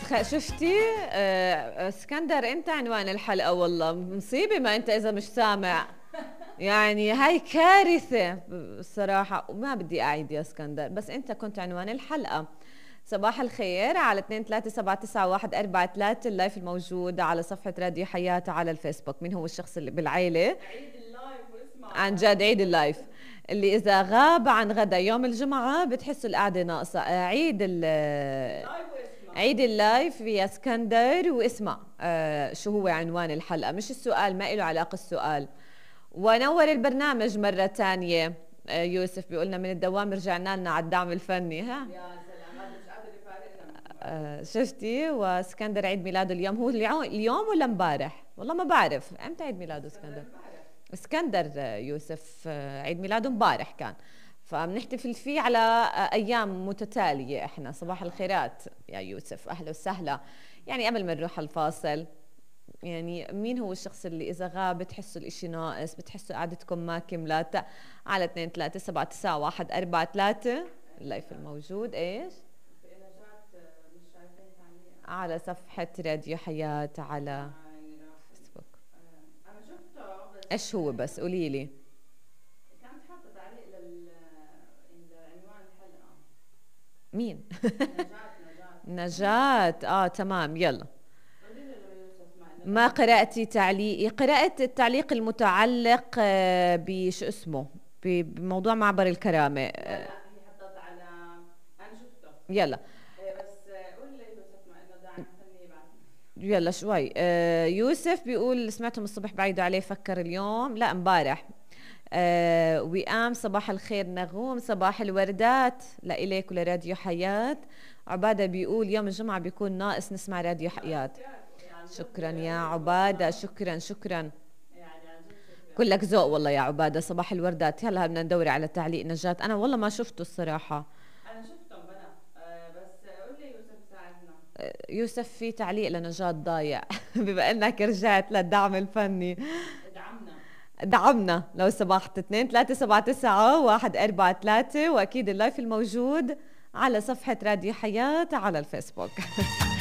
شفتي اسكندر، انت عنوان الحلقة. والله مصيبة ما انت اذا مش سامع. يعني هاي كارثة الصراحة، وما بدي اعيد يا اسكندر، بس انت كنت عنوان الحلقة. صباح الخير على 2379143 اللايف الموجود على صفحة راديو حياة على الفيسبوك. مين هو الشخص اللي بالعيلة؟ عيد اللايف واسمع عن جد عيد اللايف اللي إذا غاب عن غدا يوم الجمعة بتحسوا القعدة ناقصة. عيد اللايف واسمع عيد اللايف يا اسكندر واسمع. شو هو عنوان الحلقة؟ مش السؤال، ما له علاقة السؤال. ونور البرنامج مرة تانية. يوسف بيقولنا من الدوام رجعنا لنا على الدعم الفني. ها يا سلام، هذا مش قادر يفارقنا. شفتي؟ واسكندر عيد ميلاده اليوم. هو اليوم ولا امبارح؟ والله ما بعرف امتى عيد ميلاده اسكندر. اسكندر يوسف عيد ميلاده امبارح كان، فبنحتفل فيه على ايام متتاليه. احنا صباح الخيرات يا يوسف، اهلا وسهلا. يعني قبل ما نروح الفاصل، يعني مين هو الشخص اللي إذا غاب بتحسوا الإشي ناقص، بتحسوا قعدتكم ما كملت؟ على 2379143 اللايف الموجود. إيش؟ مش شايفين تعليق على صفحة راديو حياة على فيسبوك. انا شفته بس إيش هو؟ بس قولي لي. كانت حاطه تعليق لعنوان الحلقه. مين؟ نجاة نجاة. تمام، يلا. قولي له ليوسف ما قرأتي تعليقي؟ قرأت التعليق المتعلق بشو اسمه، بموضوع معبر الكرامة. لا هي حطت على، انا شفته. يلا بس قولي ليوسف انه داعم فني يبعث. يلا شوي. يوسف بيقول سمعتهم الصبح بعيدوا عليه، فكر اليوم لا امبارح. وئام صباح الخير نغوم، صباح الوردات لإليك ولراديو حياة. عبادة بيقول يوم الجمعة بيكون ناقص نسمع راديو حياة. شكرا يا عبادة، شكرا شكرا، كلك ذوق والله يا عبادة. صباح الوردات. هلا بدنا ندور على تعليق نجاة، أنا والله ما شفته الصراحة. انا شفتهم بلا بس قول لي يوسف ساعدنا. يوسف في تعليق لنجاة ضايع بما انك رجعت للدعم الفني. دعمنا لو سمحت. 2379143 واكيد اللايف الموجود على صفحة راديو حياة على الفيسبوك